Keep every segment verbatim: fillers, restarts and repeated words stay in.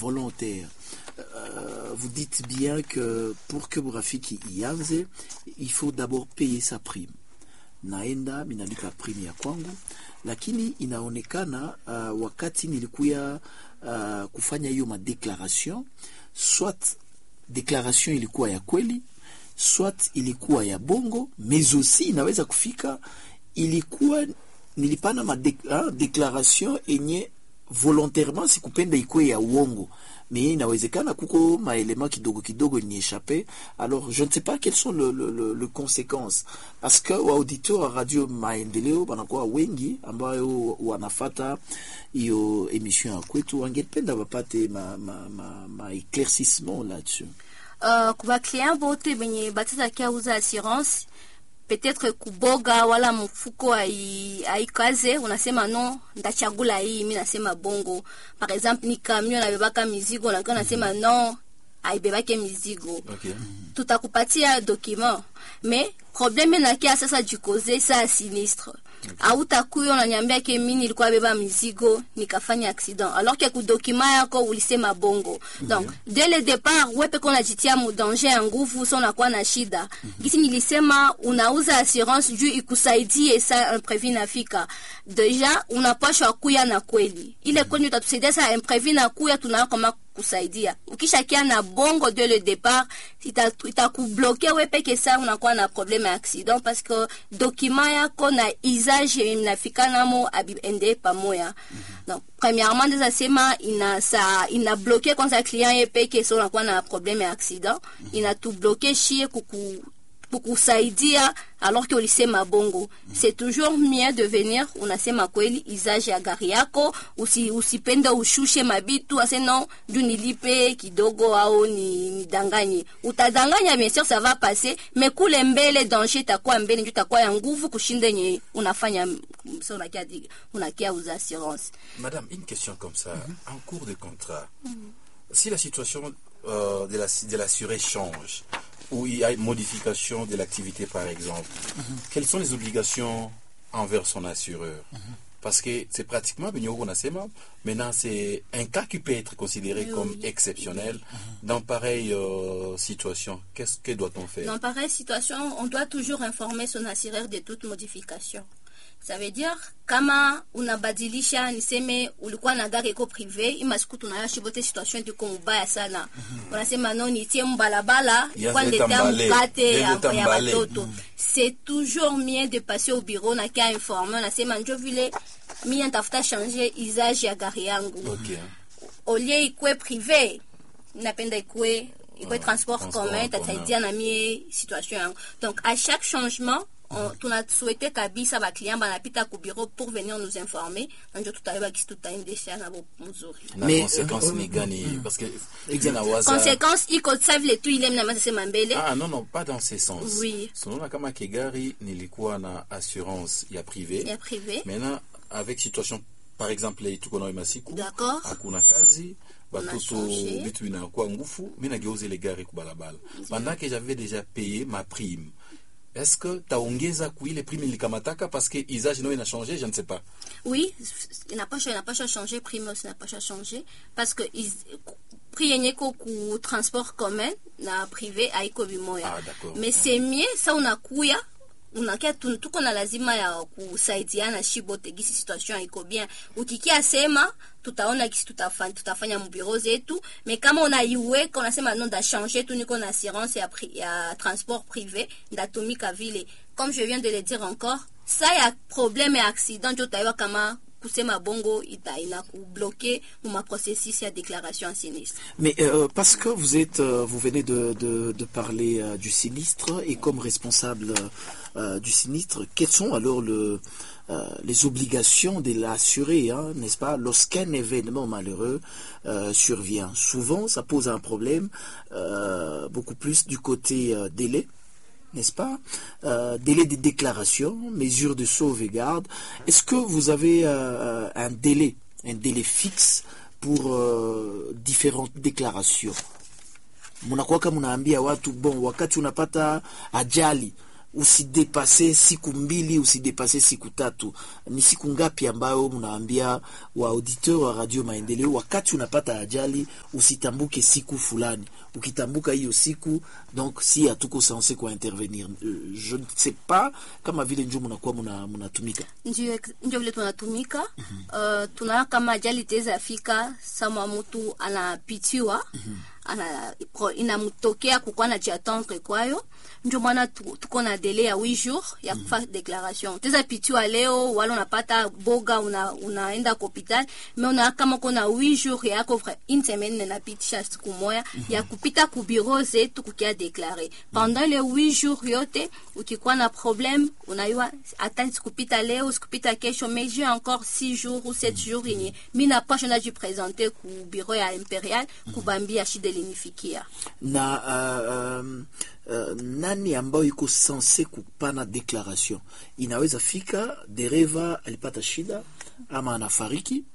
volontaire. Euh, vous dites bien que pour que Burafiki ianze, il faut d'abord payer sa prime. Naenda minalipa prime ya kwangu, lakini inaonekana uh, wakati nilikuya uh, kufanya hiyo madeclaration, soit declaration ilikuwa ya kweli, soit ilikuwa ya bongo, mais aussi inaweza kufika ilikuwa nilipana ma declaration enye volontairement sikupenda ikuwe ya uongo, mais inawezekana kuko maelema kidogo kidogo ni échappé. Alors je ne sais pas quelles sont le, le, le, le conséquences, parce que wa auditeur wa Radio Maendeleo banakuwa wengi ambayo wanafata hiyo émission ya kwetu, wangependa wapate ma, ma, ma, ma éclaircissement là-dessus. Uh, kwa client bote benye batiza kia uza assurance, peut-être kuboga wala mfuko haikaze, unasema no ndachagula hii, mimi nasema bongo. Par exemple ni camion na bebaka mizigo, na kwa nasema no haibebake mizigo. Okay. Tutakupatia document, mais problème na kia sasa jikoze sa sinistre. Okay. Au takuyo unaniambia ke mimi nilikuwa beba mizigo nikafanya accident, alors que ku document yako ulisema bongo. Okay. Donc dès le départ wewe kona jitia mu danger nguvu sona kwa na shida. Gisi mm-hmm. nilisema unauza assurance juu ikusaidie sa imprévu nafika. Deja unapashwa kuya na kweli. Ile mm-hmm. kweli utatusaidia sa imprévu na kuya tunao kama kusaidia. Ukishakia na bongo dès le départ, ita itakubloquer wewe peke sa unakuwa na problème accident, parce que document yako na usage inafika namo abiende pamoja. Mm-hmm. Donc premièrement déjà sema ina sa ina bloquer quand ça client yeye peke sa unakuwa na problème accident, mm-hmm. ina tu bloquer chie kuku kukusaidia alors que ulisema bongo. Mm-hmm. C'est toujours mieux de venir unasema kweli usage ya gari yako, usi usipenda ushushe mabitu ase non du nilipe kidogo au ni nidanganye. Utadanganya bien sûr ça va passer, mais kule mbele danger takuwa mbele ndio takuwa ya nguvu kushinda nye unafanya ça unakia unakia aux assurances. Madame, une question comme ça, mm-hmm. en cours de contrat, mm-hmm. si la situation euh, de la de l'assuré change, ou il y a une modification de l'activité par exemple, mm-hmm. quelles sont les obligations envers son assureur? Mm-hmm. Parce que c'est pratiquement, maintenant c'est un cas qui peut être considéré oui, comme oui. exceptionnel. Mm-hmm. Dans pareille euh, situation, qu'est-ce que doit-on faire? Dans pareille situation, on doit toujours informer son assureur de toute modification. Ça veut dire kama unabadilisha niseme ulikuwa na gari iko privé, imasiku tunayaishi bote situation ndiko mbaya sana. Mm-hmm. Unasema no nitie mbalabala kwa ndeta mkate ya ya watoto. Mm-hmm. C'est toujours mieux de passer au bureau na kia informer, unasema njo vile mimi nitafuta changer usage ya gari yangu. Okay. Au lieu ikwe privé, napenda ikwe ikwe ah, transport commun, tatasaidia na mie situation yangu. Donc à chaque changement on a souhaité kabisa ba client banapita ku bureau pour venir nous informer, ndio tutaiba kisi tutaendesha na mzuri. Mais conséquence ni gani? Parce que conséquence iko savile tu ile mna masema mbele. Ah non non, pas dans ce sens. Oui. Sonona kama kegari nilikuwa na assurance ya privé. Ya privé. Maintenant avec situation par exemple ile tuko na masiku. D'accord. Hakuna kazi. Batoto bitu inakuwa ngufu, mimi nageuza ile gari kubalabala. Pendant que j'avais déjà payé ma prime. Est-ce que tu as ongeza kuile prime likamataka parce que usage no ina changé, je ne sais pas. Oui, il n'a pas il n'a pas changé, prime aussi n'a pas changé parce que prix yenyeko ku transport commun na privé haiko bimoya. Ah, d'accord. Mais c'est mieux ça unakuya unakia tuko na lazima ya kusaidiana shibote gisi situation iko bien. Ukikia sema tutaona gisi tutafanya tutafanya mbureau zetu, mais kama unaiweka unasema non da changer tu niko na assurance ya, ya transport privé ndatumika vile. Comme je viens de le dire encore, ça y a problème et accident jo taiwa kama kusema bongo ita ina ku bloquer ou ma processus ya déclaration en sinistre. Mais euh, parce que vous êtes euh, vous venez de de de parler euh, du sinistre, et comme responsable euh, du sinistre, quelles sont alors le euh, les obligations de l'assuré, hein, n'est-ce pas, lorsqu'un événement malheureux euh, survient? Souvent ça pose un problème euh, beaucoup plus du côté euh, délai, n'est-ce pas, euh, délai de déclaration, mesures de sauvegarde. Est-ce que vous avez euh, un délai, un délai fixe pour euh, différentes déclarations? Munakuwa kama munaambia watu bon, wakati unapata ajali usidepase siku mbili, usidepase siku tatu. Ni siku ngapi ambayo mnaambia wa auditeur wa Radio Maendeleo, wakati unapata ajali usitambuke siku fulani? Ukitambuka hiyo siku, donc si hatuko censé kwa intervenir. Euh, je ne sais pas kama vile njoo mnakuwa mna mnatumika. Ndio ndio vile tunatumika. mm -hmm. Uh, tuna kama ajali teza fika sama mtu anapitiwa, mm -hmm. ana inamtokea kukua na jiatendre kwayo, ndio maana tuko na delay ya huit jours ya kufa mm -hmm. declaration. Teza pitiwa leo wala unapata boga una unaenda kwa hospitali, mais una kama kuna huit jours yako une semaine na pitisha siku moja mm -hmm. ya kupita ku bureau zetu kukia déclarer. Pendant les huit jours yote ukikuwa na problème unayua hata sikupita leo sikupita kesho, mais j'ai encore six jours ou sept jours yenye mimi na pasha na jipresenter ku bureau ya impérial kubambia shida linifikia. Na uh, um, uh, nani ambao iko censé kupana declaration? Inaweza fika dereva alipata shida ama anafariki,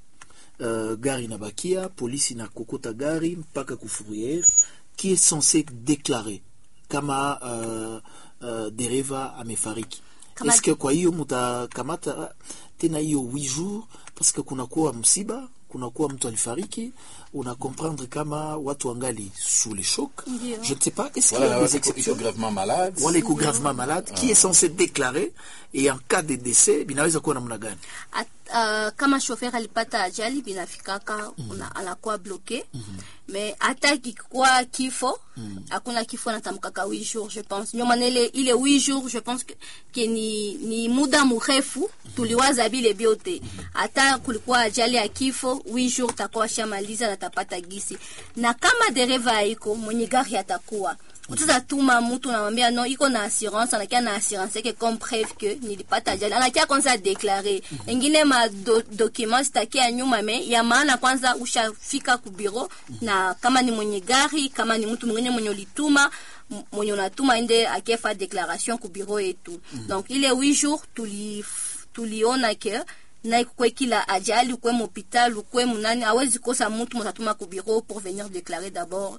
uh, gari inabakia, polisi na kokota gari mpaka ku fourrière, qui est censé déclarer kama uh, uh, dereva amefariki? Est-ce que kwa hiyo mutakamata tena hiyo huit jours parce que kunakuwa msiba, kunakuwa mtu alifariki, una comprendre kama watu wangali sous les chocs? Yeah. Je ne sais pas, est-ce voilà, qu'il y a des exceptions? Gravement malade. Wale ko gravement malade, ah. qui est censé déclarer, et en cas de décès binaweza kuwa namna gani? Uh, kama chauffeur alipata ajali binafikaka mm -hmm. anakuwa bloqué mm -hmm. mais hata kikwa kifo hakuna mm -hmm. kifo natamkaka huit jours je pense. Ndio maana ile ile huit jours je pense que, que ni ni muda mrefu mm -hmm. tuliwaza bile biote hata mm -hmm. kulikuwa ajali ya kifo huit jours takuwa shamaliza na tapata gisi. Na kama dereva iko mwenye gari atakuwa utaweza tuma mtu namwambia no iko na assurance, anakia na assurance yake comme preuve que nilipata ajali, anakia kwanza déclarer ingine ma do, documents takia nyuma, me ya maana kwanza ushafika ku bureau, na kama ni mwenye gari, kama ni mtu mwingine mwenye ulituma mwenye unatuma ende akefa declaration ku bureau yetu. Donc ile huit jours tuli tuliona que na kwa kila ajali kwa hospital kwa munani hawezi kosa mtu mtatuma ku bureau pour venir déclarer d'abord.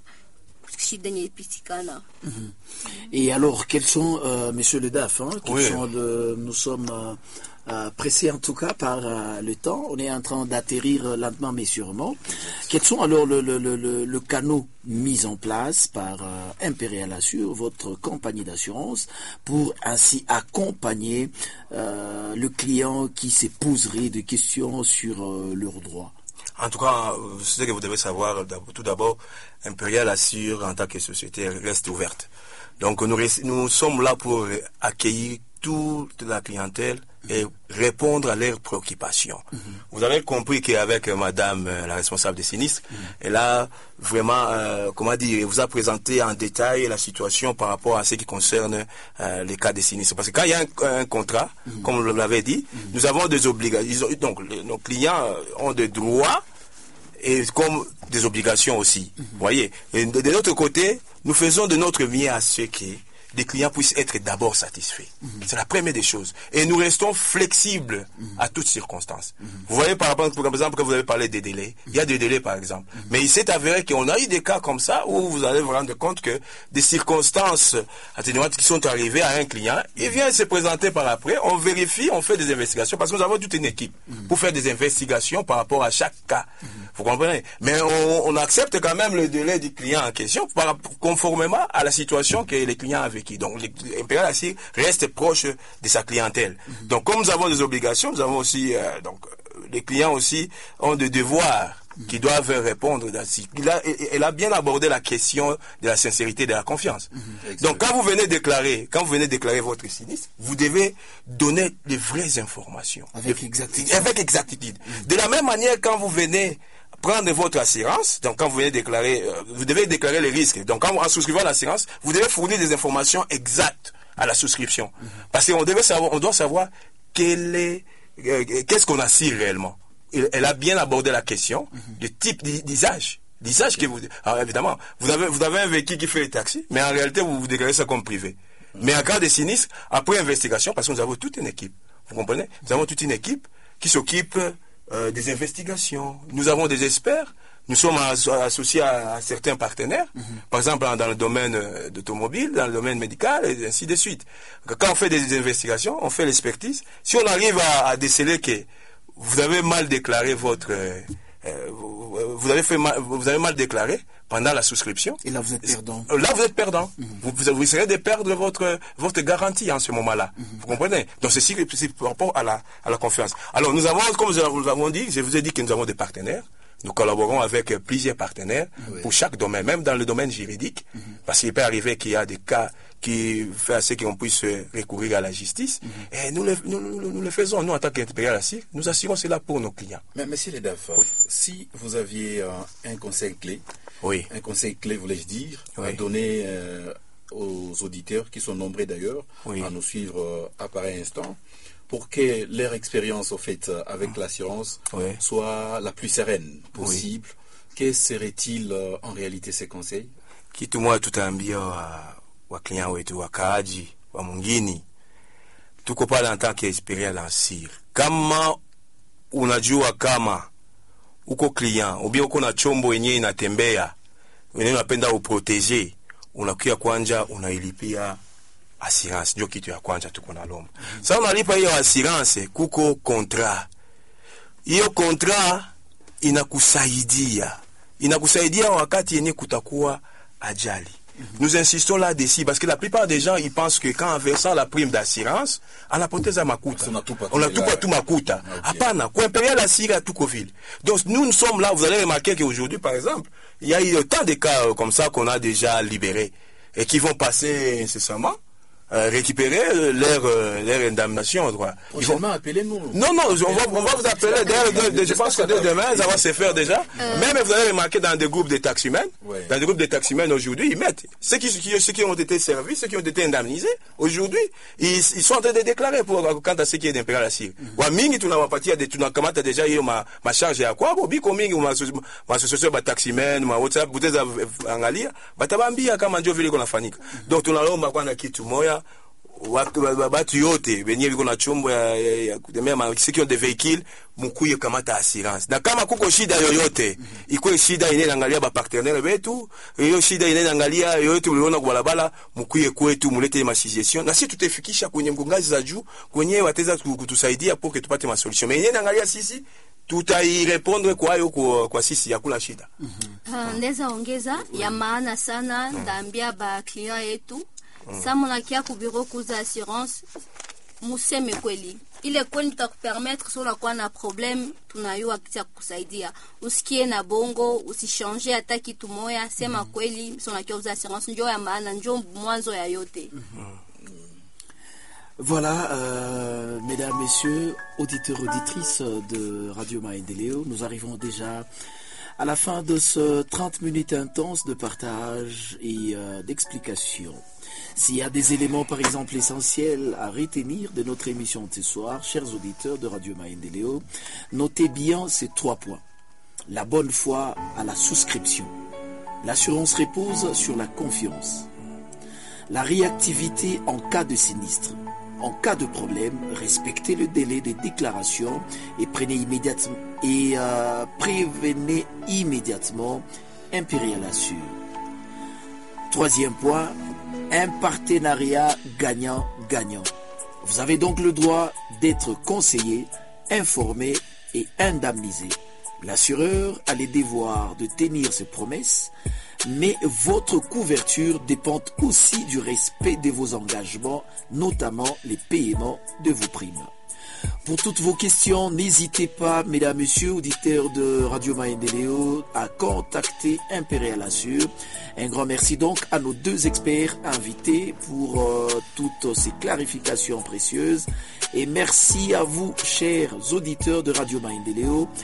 Mmh. Et alors, quels sont, euh, Monsieur le D A F, hein, quels oui. sont de, nous sommes euh, euh, pressés en tout cas par euh, le temps, on est en train d'atterrir euh, lentement mais sûrement. Quels sont alors le, le, le, le, le canot mis en place par euh, Impérial Assure, votre compagnie d'assurance, pour ainsi accompagner euh, le client qui se poserait des questions sur euh, leurs droits? En tout cas, ce que vous devez savoir, tout d'abord, Impérial Assure, en tant que société, reste ouverte. Donc, nous, nous sommes là pour accueillir toute la clientèle et répondre à leurs préoccupations. Mm-hmm. Vous avez compris qu'avec madame, la responsable des sinistres, mm-hmm. elle a vraiment, euh, comment dire, vous a présenté en détail la situation par rapport à ce qui concerne euh, les cas des sinistres. Parce que quand il y a un, un contrat, mm-hmm. comme vous l'avez dit, mm-hmm. nous avons des obligations. Donc, les, nos clients ont des droits et comme des obligations aussi. Mm-hmm. Vous voyez. Et de, de notre côté, nous faisons de notre mieux à ce que les clients puissent être d'abord satisfaits. Mm-hmm. C'est la première des choses. Et nous restons flexibles mm-hmm. à toutes circonstances. Mm-hmm. Vous voyez, par rapport, par exemple, que vous avez parlé des délais. Mm-hmm. Il y a des délais, par exemple. Mm-hmm. Mais il s'est avéré qu'on a eu des cas comme ça où vous allez vous rendre compte que des circonstances atténuantes qui sont arrivées à un client, il vient se présenter par après, on vérifie, on fait des investigations, parce que nous avons toute une équipe mm-hmm. pour faire des investigations par rapport à chaque cas. Mm-hmm. Vous comprenez? Mais on, on accepte quand même le délai du client en question, par, conformément à la situation que les clients avaient. Donc, l'Impérial Assure reste proche de sa clientèle. Mm-hmm. Donc, comme nous avons des obligations, nous avons aussi, euh, donc, les clients aussi ont des devoirs mm-hmm. qui doivent répondre. Il a, elle a bien abordé la question de la sincérité et de la confiance. Mm-hmm. Donc, quand vous venez déclarer, quand vous venez déclarer votre sinistre, vous devez donner les vraies informations. Avec exactitude. Avec exactitude. Mm-hmm. De la même manière, quand vous venez prendre votre assurance, donc quand vous venez déclarer, euh, vous devez déclarer les risques. Donc quand en souscrivant l'assurance, vous devez fournir des informations exactes à la souscription. Mm-hmm. Parce qu'on devait savoir, on doit savoir quel est, euh, qu'est-ce qu'on assure réellement. Elle, elle a bien abordé la question mm-hmm. du type d'usage. L'usage que vous, alors évidemment, vous avez, vous avez un véhicule qui fait les taxis, mais en réalité, vous vous déclarez ça comme privé. Mm-hmm. Mais en cas de sinistre, après investigation, parce que nous avons toute une équipe. Vous comprenez? Nous avons toute une équipe qui s'occupe Euh, des investigations. Nous avons des experts nous sommes asso- associés à, à certains partenaires, mm-hmm. par exemple dans le domaine d'automobile, dans le domaine médical, et ainsi de suite. Quand on fait des investigations, on fait l'expertise. Si on arrive à, à déceler que vous avez mal déclaré votre... Euh, vous, vous, avez fait mal, vous avez mal déclaré pendant la souscription. Et là, vous êtes perdant. Là, vous êtes perdant. Mm-hmm. Vous, vous, vous risquez de perdre votre, votre garantie en ce moment-là. Mm-hmm. Vous comprenez? Donc, c'est c'est par rapport à la, à la confiance. Alors, nous avons, comme nous avons dit, je vous ai dit que nous avons des partenaires. Nous collaborons avec plusieurs partenaires oui. pour chaque domaine, même dans le domaine juridique, mm-hmm. parce qu'il peut arriver qu'il y a des cas qui fait assez qu'on puisse recourir à la justice. Mm-hmm. Et nous le, nous, nous, nous le faisons, nous, en tant qu'Impérial Assir, nous assurons cela pour nos clients. Mais, monsieur Ledaf, oui. si vous aviez euh, un conseil clé, oui. un conseil clé, voulais-je dire, oui. à donner euh, aux auditeurs, qui sont nombreux d'ailleurs, oui. à nous suivre euh, à pareil instant, pour que leur expérience au fait avec mmh. l'assurance oui. soit la plus sereine possible, oui. que serait-il euh, en réalité ces conseils? Kitu moja tutaambia wa, wa client wetu wakaaji wa mwingine, tuko pale en tant qu'Impérial Assir. Kama unajua kama uko client ubia uko na chombo yenyewe inatembea, wewe unapenda uprotege, unakuya kwanja unailipia assurance, ndio kitu ya kwanza tuko na lomba. Mm-hmm. Sasa unalipa hiyo assurance, kuko contrat. Hiyo contrat inakusaidia. Inakusaidia wakati yenye kutakuwa ajali. Mm-hmm. Nous insistons là-dessus parce que la plupart des gens ils pensent que quand en versant la prime d'assurance, anapoteza makuta. On a tout pas tout makuta. Hapana, kwa Impérial Assir tuko vile. Donc nous nous sommes là, vous allez remarquer qu'aujourd'hui par exemple, il y a eu tant de cas comme ça qu'on a déjà libérés et qui vont passer incessamment Euh, récupérer leur, euh, leur indemnisation. Prochainement, appelez-nous. Non, non, on va, on va vous appeler. D'ailleurs, de, de, je pense que dès demain, ça va se faire déjà. Euh... Même vous allez remarquer dans des groupes de taximens, ouais. dans des groupes de taximens aujourd'hui, ils mettent ceux qui, qui, ceux qui ont été servis, ceux qui ont été indemnisés, aujourd'hui, ils, ils sont en train de déclarer pour, quant à ce qui est d'Impérial Assir. Wa mingi, tu n'as pas parti, tu n'as kamata déjà eu ma, ma charge à quoi, bobi, mingi, ma association, ma taximen, ma WhatsApp, buteza angalia, batabambia kama ndio vile kuna fanika. Donc, tunalomba kwa na kitu moya, watu batu yote benye biko na chombo ya, ya, ya kutembea sikio de vehicle mukuye kamata assurance, na kama kuko shida yoyote mm -hmm. iko shida ine angalia ba partenaire betu, hiyo shida ine angalia yoyote uliona kwa barabara, mukuye kwetu mulete ma suggestion na sisi tutafikisha kwenye ngazi za juu kwenye wataweza kutusaidia pour que tupate ma solution. Mais ine angalia sisi tutairepondre kwa hiyo kwa, kwa sisi yakula shida. Mhm. Mm uh, ndeza ongeza ya maana sana mm. ndaambia ba client yetu Mm. Sa munakia ku bureau kuza assurance museme kweli ile kweli tutakupermettre so unakuwa na problem tunayua kitu ya kusaidia, usikie na bongo, usichange hata kitu moya, sema mm. kweli so unakia kuza assurance ndio ya maana, ndio mwanzo ya yote. Mm-hmm. Voilà, euh, mesdames, messieurs, auditeurs, auditrices de Radio Maendeleo, nous arrivons déjà à la fin de ce trente minutes intenses de partage et euh, d'explication. S'il y a des éléments, par exemple, essentiels à retenir de notre émission de ce soir, chers auditeurs de Radio Maendeleo, notez bien ces trois points. La bonne foi à la souscription. L'assurance repose sur la confiance. La réactivité en cas de sinistre. En cas de problème, respectez le délai de déclaration et prenez immédiatement et euh, prévenez immédiatement Impérial Assir. Troisième point, un partenariat gagnant-gagnant. Vous avez donc le droit d'être conseillé, informé et indemnisé. L'assureur a les devoirs de tenir ses promesses, mais votre couverture dépend aussi du respect de vos engagements, notamment les paiements de vos primes. Pour toutes vos questions, n'hésitez pas, mesdames, messieurs, auditeurs de Radio Maendeleo, à contacter Impérial Assir. Un grand merci donc à nos deux experts invités pour euh, toutes ces clarifications précieuses. Et merci à vous, chers auditeurs de Radio Maendeleo,